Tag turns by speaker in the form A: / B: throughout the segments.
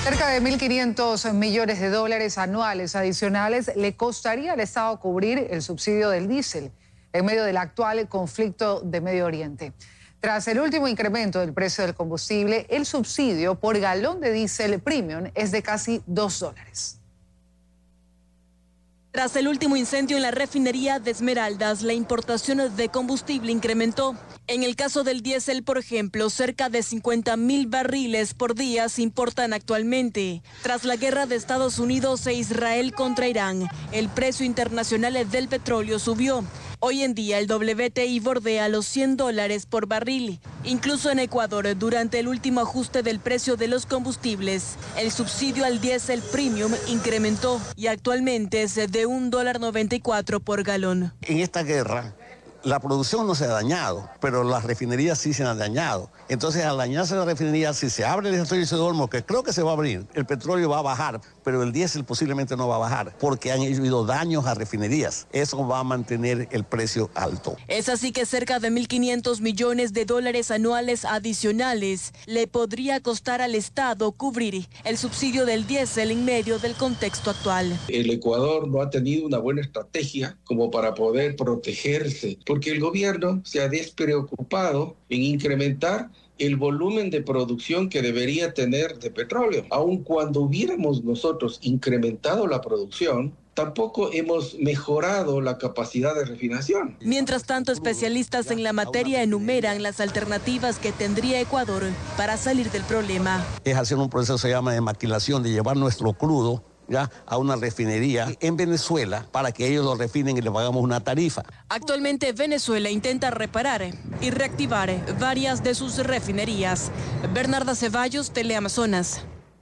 A: Cerca de 1.500 millones de dólares anuales adicionales le costaría al Estado cubrir el subsidio del diésel en medio del actual conflicto de Medio Oriente. Tras el último incremento del precio del combustible, el subsidio por galón de diésel premium es de casi $2.
B: Tras el último incendio en la refinería de Esmeraldas, la importación de combustible incrementó. En el caso del diésel, por ejemplo, cerca de 50.000 barriles por día se importan actualmente. Tras la guerra de Estados Unidos e Israel contra Irán, el precio internacional del petróleo subió. Hoy en día el WTI bordea los $100 por barril. Incluso en Ecuador, durante el último ajuste del precio de los combustibles, el subsidio al diésel premium incrementó y actualmente es de $1.94 por galón.
C: En esta guerra, la producción no se ha dañado, pero las refinerías sí se han dañado. Entonces, al dañarse la refinería, si se abre el estrecho de Hormuz, que creo que se va a abrir, el petróleo va a bajar, pero el diésel posiblemente no va a bajar, porque han habido daños a refinerías. Eso va a mantener el precio alto.
B: Es así que cerca de 1.500 millones de dólares anuales adicionales le podría costar al Estado cubrir el subsidio del diésel en medio del contexto actual.
D: El Ecuador no ha tenido una buena estrategia como para poder protegerse, porque el gobierno se ha despreocupado en incrementar el volumen de producción que debería tener de petróleo. Aun cuando hubiéramos nosotros incrementado la producción, tampoco hemos mejorado la capacidad de refinación.
B: Mientras tanto, especialistas en la materia enumeran las alternativas que tendría Ecuador para salir del problema.
C: Es hacer un proceso que se llama de maquilación, de llevar nuestro crudo ya a una refinería en Venezuela para que ellos lo refinen y le pagamos una tarifa.
B: Actualmente Venezuela intenta reparar y reactivar varias de sus refinerías. Bernarda Ceballos, Teleamazonas.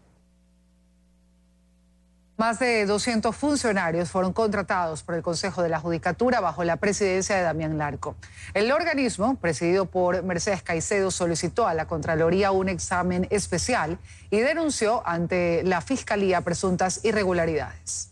A: Más de 200 funcionarios fueron contratados por el Consejo de la Judicatura bajo la presidencia de Damián Larco. El organismo, presidido por Mercedes Caicedo, solicitó a la Contraloría un examen especial y denunció ante la Fiscalía presuntas irregularidades.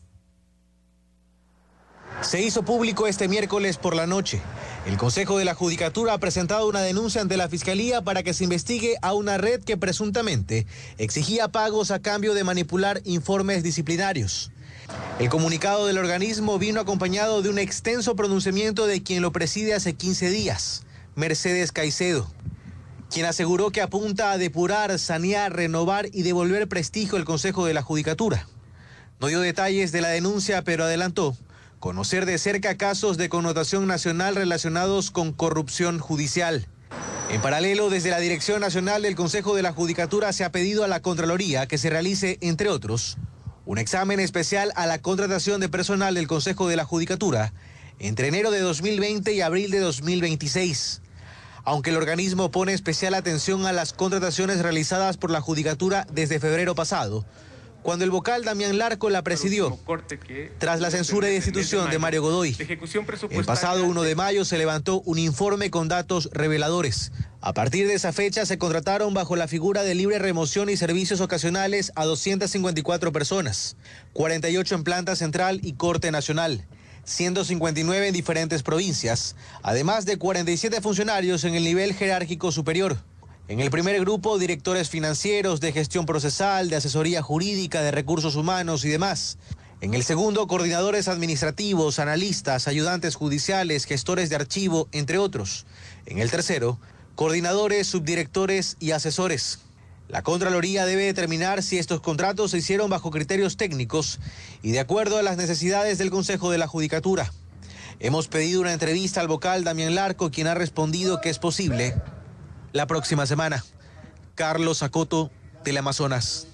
E: Se hizo público este miércoles por la noche. El Consejo de la Judicatura ha presentado una denuncia ante la Fiscalía para que se investigue a una red que presuntamente exigía pagos a cambio de manipular informes disciplinarios. El comunicado del organismo vino acompañado de un extenso pronunciamiento de quien lo preside hace 15 días, Mercedes Caicedo, quien aseguró que apunta a depurar, sanear, renovar y devolver prestigio al Consejo de la Judicatura. No dio detalles de la denuncia, pero adelantó conocer de cerca casos de connotación nacional relacionados con corrupción judicial. En paralelo, desde la Dirección Nacional del Consejo de la Judicatura se ha pedido a la Contraloría que se realice, entre otros, un examen especial a la contratación de personal del Consejo de la Judicatura entre enero de 2020 y abril de 2026. Aunque el organismo pone especial atención a las contrataciones realizadas por la Judicatura desde febrero pasado, cuando el vocal Damián Larco la presidió, tras la censura y destitución de Mario Godoy. El pasado 1 de mayo se levantó un informe con datos reveladores. A partir de esa fecha se contrataron bajo la figura de libre remoción y servicios ocasionales a 254 personas, 48 en planta central y Corte Nacional, 159 en diferentes provincias, además de 47 funcionarios en el nivel jerárquico superior. En el primer grupo, directores financieros, de gestión procesal, de asesoría jurídica, de recursos humanos y demás. En el segundo, coordinadores administrativos, analistas, ayudantes judiciales, gestores de archivo, entre otros. En el tercero, coordinadores, subdirectores y asesores. La Contraloría debe determinar si estos contratos se hicieron bajo criterios técnicos y de acuerdo a las necesidades del Consejo de la Judicatura. Hemos pedido una entrevista al vocal Damián Larco, quien ha respondido que es posible la próxima semana. Carlos Acoto, Teleamazonas.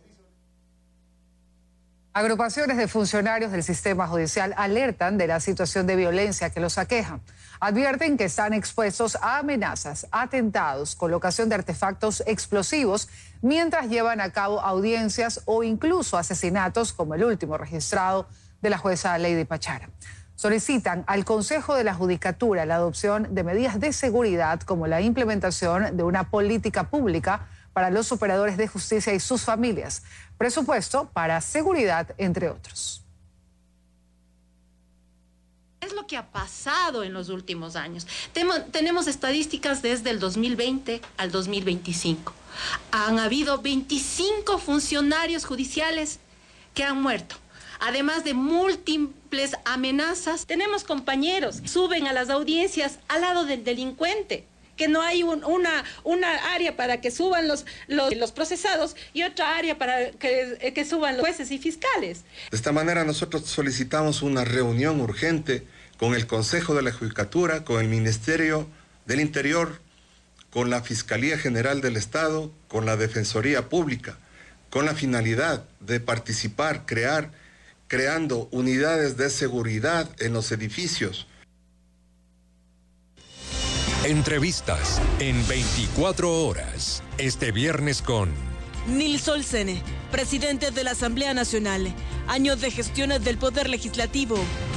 A: Agrupaciones de funcionarios del sistema judicial alertan de la situación de violencia que los aqueja. Advierten que están expuestos a amenazas, atentados, colocación de artefactos explosivos mientras llevan a cabo audiencias o incluso asesinatos como el último registrado de la jueza Lady Pachara. Solicitan al Consejo de la Judicatura la adopción de medidas de seguridad como la implementación de una política pública para los operadores de justicia y sus familias, presupuesto para seguridad, entre otros.
F: Es lo que ha pasado en los últimos años. Tenemos estadísticas desde el 2020 al 2025. Han habido 25 funcionarios judiciales que han muerto. Además de múltiples amenazas, tenemos compañeros que suben a las audiencias al lado del delincuente, que no hay una área para que suban los procesados y otra área para que suban los jueces y fiscales.
G: De esta manera nosotros solicitamos una reunión urgente con el Consejo de la Judicatura, con el Ministerio del Interior, con la Fiscalía General del Estado, con la Defensoría Pública, con la finalidad de participar, creando unidades de seguridad en los edificios.
H: Entrevistas en 24 horas. Este viernes con
B: Nils Olsen, presidente de la Asamblea Nacional. Años de gestiones del Poder Legislativo.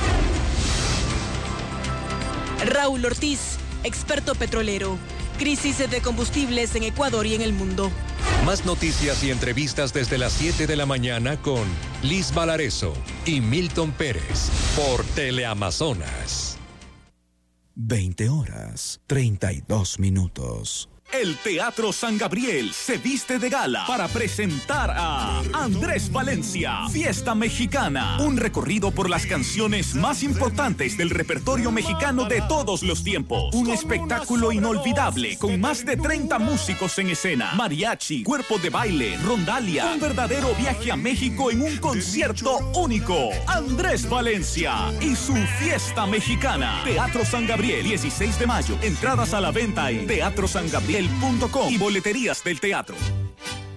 B: Raúl Ortiz, experto petrolero. Crisis de combustibles en Ecuador y en el mundo.
H: Más noticias y entrevistas desde las 7 de la mañana con Liz Valareso y Milton Pérez por Teleamazonas.
I: 20 horas, 32 minutos.
J: El Teatro San Gabriel se viste de gala para presentar a Andrés Valencia, Fiesta Mexicana, un recorrido por las canciones más importantes del repertorio mexicano de todos los tiempos. Un espectáculo inolvidable con más de 30 músicos en escena, mariachi, cuerpo de baile, rondalia, un verdadero viaje a México en un concierto único. Andrés Valencia y su Fiesta Mexicana. Teatro San Gabriel, 16 de mayo. Entradas a la venta en teatrosangabriel.com y boleterías del teatro.